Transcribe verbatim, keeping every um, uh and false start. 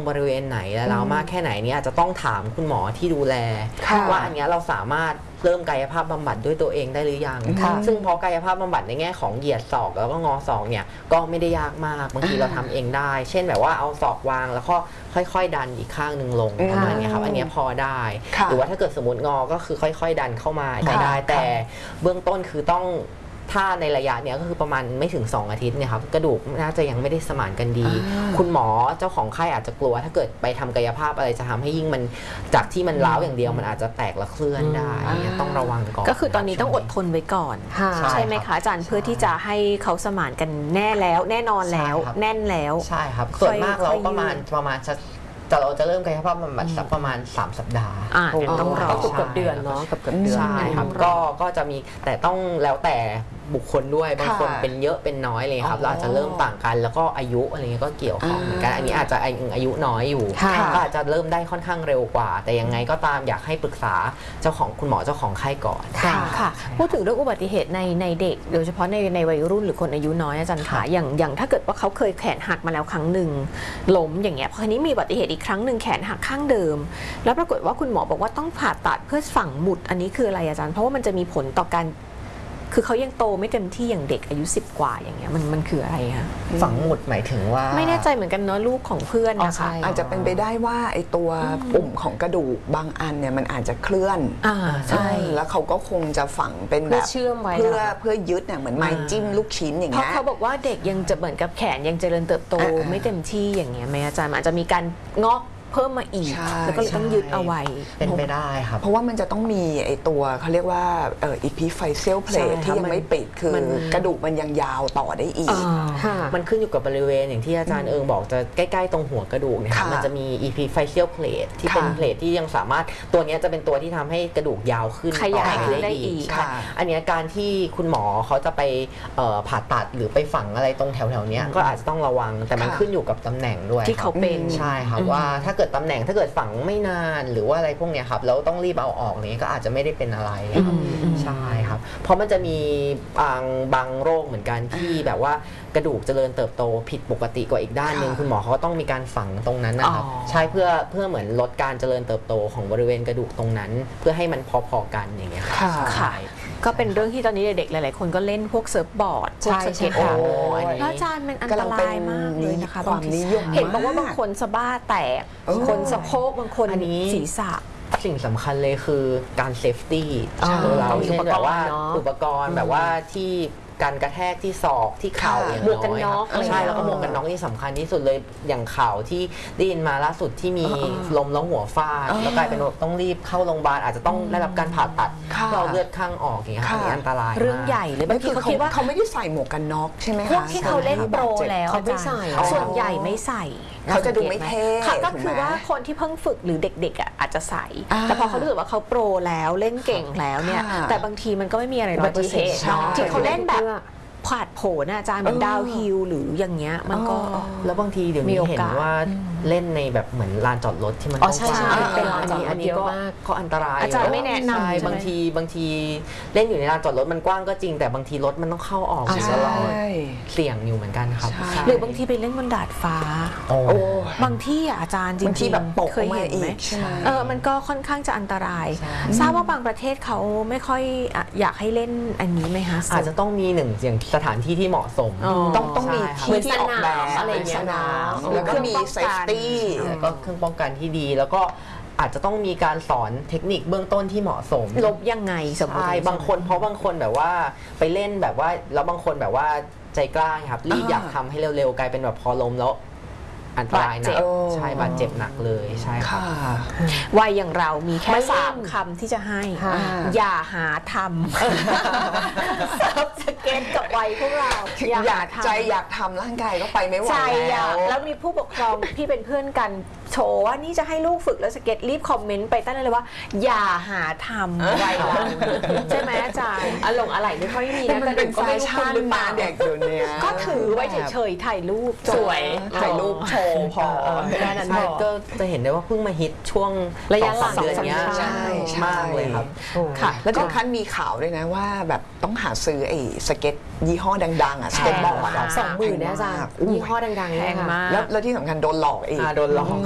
บริเวณไหนและร้าวมากแค่ไหนเนี่ยอาจจะต้องถามคุณหมอที่ดูแลว่าอันนี้เราสามารถเริ่มกายภาพบำบัดด้วยตัวเองได้หรือยังซึ่งพอกายภาพบำบัดในแง่ของเหยียดศอกแล้วก็งอศอกเนี่ยก็ไม่ได้ยากมากบางทีเราทำเองได้เช่นแบบว่าเอาศอกวางแล้วก็ค่อยๆดันอีกข้างหนึ่งลงประมาณนี้ครับอันนี้พอได้หรือว่าถ้าเกิดสมมติงอก็คือค่อยๆดันเข้ามาใช้ได้แต่เบื้องต้นคือต้องถ้าในระยะเนี้ยก็คือประมาณไม่ถึงสองอาทิตย์เนี่ยครับกระดูกน่าจะยังไม่ได้สมานกันดีคุณหมอเจ้าของไข้อาจจะกลัวถ้าเกิดไปทำกายภาพอะไรจะทำให้ยิ่งมันจากที่มันร้าวอย่างเดียวมันอาจจะแตกและเคลื่อนได้ต้องระวังก่อนก็คือตอนนี้ต้องอดทนไว้ก่อนใช่ไหมคะอาจารย์เพื่อที่จะให้เขาสมานกันแน่แล้วแน่นอนแล้วแน่นแล้วใช่ครับส่วนมากเราประมาณประมาณแต่เราจะเริ่มกายภาพบำบัดสักประมาณสามสัปดาห์ต้องรอก็เกือบเดือนเนาะเกือบเกือบเดือนใช่ครับก็ก็จะมีแต่ต้องแล้วแต่บุคคลด้วยบางคนเป็นเยอะเป็นน้อยเลยครับเราอาจจะเริ่มต่างกันแล้วก็อายุอะไรเงี้ยก็เกี่ยวข้องเหมือนกันอันนี้อาจจะอายุน้อยอยู่ก็อาจจะเริ่มได้ค่อนข้างเร็วกว่าแต่ยังไงก็ตามอยากให้ปรึกษาเจ้าของคุณหมอเจ้าของไข้ก่อนค่ะพูดถึงเรื่องอุบัติเหตุในในเด็กโดยเฉพาะในในวัยรุ่นหรือคนอายุน้อยอาจารย์คะอย่างอย่างถ้าเกิดว่าเขาเคยแขนหักมาแล้วครั้งหนึ่งล้มอย่างเงี้ยพอทีนี้มีอุบัติเหตุอีกครั้งหนึ่งแขนหักข้างเดิมแล้วปรากฏว่าคุณหมอบอกว่าต้องผ่าตัดเพื่อฝังหมุดอันนี้คืออะไรอาจารย์เพราะว่ามันจะมีผลต่อการคือเขายังโตไม่เต็มที่อย่างเด็กอายุสิบกว่าอย่างเงี้ยมันมันคืออะไรคะฝังหมุดหมายถึงว่าไม่แน่ใจเหมือนกันเนาะลูกของเพื่อนนะคะอาจจะเป็นไปได้ว่าไอตัวปุ่มของกระดูกบางอันเนี่ยมันอาจจะเคลื่อนอ่าใช่แล้วเขาก็คงจะฝังเป็นแบบเชื่อมไว้เพื่อเพื่อยึดเนี่ยเหมือนไม้จิ้มลูกชิ้นอย่างเงี้ยเพราะเขาบอกว่าเด็กยังจะเหมือนกับแขนยังเจริญเติบโตไม่เต็มที่อย่างเงี้ยไหมอาจารย์อาจจะมีการงอกเพิ่มมาอีกแล้วก็เลยต้องยึดเอาไว้เป็นไปได้ครับเพราะว่ามันจะต้องมีไอตัวเขาเรียกว่าเอ่อ epiphyseal plate ที่ยังไม่ปิดคือกระดูกมันยังยาวต่อได้อีกมันขึ้นอยู่กับบริเวณอย่างที่อาจารย์เอิงบอกจะใกล้ๆตรงหัวกระดูกเนี่ยมันจะมี epiphyseal plate ที่เป็นเพลทที่ยังสามารถตัวนี้จะเป็นตัวที่ทำให้กระดูกยาวขึ้นขยายขึ้นได้อีกอันนี้การที่คุณหมอเขาจะไปผ่าตัดหรือไปฝังอะไรตรงแถวๆนี้ก็อาจจะต้องระวังแต่มันขึ้นอยู่กับตำแหน่งด้วยที่เขาเป็นใช่ครับว่าถ้าเกิดตำแหน่งถ้าเกิดฝังไม่นานหรือว่าอะไรพวกเนี้ยครับแล้วต้องรีบเอาออกนี้ก็อาจจะไม่ได้เป็นอะไรครับใช่ครับเพราะมันจะมีบางบางโรคเหมือนกันที่แบบว่ากระดูกเจริญเติบโตผิดปกติกว่าอีกด้านหนึ่งคุณหมอเขาก็ต้องมีการฝังตรงนั้นนะครับใช่เพื่อเพื่อเหมือนลดการเจริญเติบโตของบริเวณกระดูกตรงนั้นเพื่อให้มันพอๆกันอย่างเงี้ยค่ะก็เป็นเรื่องที่ตอนนี้เด็กๆหลายๆคนก็เล่นพวกเซิร์ฟบอร์ดพวกสเก็ตบอร์ดแล้วอาจารย์มันอันตรายมากเลยนะคะความนิยมเห็นบอกว่าบางคนสะบ้าแตกคนสะโพกบางคนศีรษะสิ่งสำคัญเลยคือการเซฟตี้เราเช่นแบบว่าอุปกรณ์แบบว่าที่การกระแทกที่ศอกที่เข่าอย่างหมวกกันน็อกใช่แล้วก็หมวกกันน็อกนี่สำคัญที่สุดเลยอย่างข่าวที่ได้ยินมาล่าสุดที่มีลมแล้วหัวฟาดแล้วกลายเป็นต้องรีบเข้าโรงพยาบาลอาจจะต้องได้รับการผ่าตัดเราเลือดข้างออกอย่างเงี้ยอันนี้อันตรายเรื่องใหญ่เลยบางทีเขาคิดว่าเขาไม่ได้ใส่หมวกกันน็อกใช่ไหมคะพวกที่เขาเล่นโปรแล้วเขาไม่ใส่ส่วนใหญ่ไม่ใส่เขาจะดูไม่เท่ก็คือว่าคนที่เพิ่งฝึกหรือเด็กๆอ่ะอาจจะใส่แต่พอเขารู้สึกว่าเขาโปรแล้วเล่นเก่งแล้วเนี่ยแต่บางทีมันก็ไม่มีอะไรร้อยเปอร์เซ็นต์ที่เขาเล่นแบบผาดโผล่อาจารย์เหมือนดาวฮิลหรืออย่างเงี้ยมันก็แล้วบางทีเดี๋ยวนี้เห็นว่าเล่นในแบบเหมือนลานจอดรถที่มันอ๋อใช่ใช่เป็นลานจอดรถเยอะมากก็อันตรายอาจารย์ไม่แนะนำบางทีบางทีเล่นอยู่ในลานจอดรถมันกว้างก็จริงแต่บางทีรถมันต้องเข้าออกอยู่ตลอดเสี่ยงอยู่เหมือนกันครับหรือบางทีไปเล่นบนดาดฟ้าบางที่อาจารย์จริงๆเคยเห็นไหมเออมันก็ค่อนข้างจะอันตรายทราบว่าบางประเทศเขาไม่ค่อยอยากให้เล่นอันนี้ไหมคะอาจจะต้องมีหนึ่งอย่างสถานที่ที่เหมาะสมต้องต้องมีที่ที่ออกแบบอะไรอย่างเงี้ยแล้วก็มีเซฟตี้แล้วก็เครื่องป้องกันที่ดีแล้วก็อาจจะต้องมีการสอนเทคนิคเบื้องต้นที่เหมาะสมลบยังไงสมมติบางคนเพราะบางคนแบบว่าไปเล่นแบบว่าแล้วบางคนแบบว่าใจกล้าครับรีบอยากทำให้เร็วๆกลายเป็นแบบพอล้มแล้วอันตรายนะใช่บาดเจ็บหนักเลยใช่ค่ะวัยอย่างเรามีแค่สามคำที่จะให้อย่าหาทำซับสเก็ตกับวัยพวกเราอยากใจอยากทำร่างกายก็ไปไม่ไหวแล้วแล้วมีผู้ปกครองพี่เป็นเพื่อนกันโชว์ว่านี่จะให้ลูกฝึกแล้วสเก็ตรีบคอมเมนต์ไปตั้งเลยว่าอย่าหาทำวัยเราใช่ไหมอาจารย์อารมณ์อะไรไม่ค่อยมีนะแต่เป็นแฟชั่นมาเด็กอยู่เนี่ยก็ถือไว้เฉยๆถ่ายรูปสวยถ่ายรูปโชว์พอแค่นั้นก็จะเห็นได้ว่าเพิ่งมาฮิตช่วงระยะหลังเดือนนี้ใช่มากเลยครับค่ะแล้วถึงขั้นมีข่าวด้วยนะว่าแบบต้องหาซื้อไอ้สเก็ตยี่ห้อดังๆอ่ะสเก็ตบอร์ดสองหมื่นเนี่ยอาจารย์ยี่ห้อดังๆแพงมากแล้วที่สำคัญโดนหลอกอีกโดนหลอก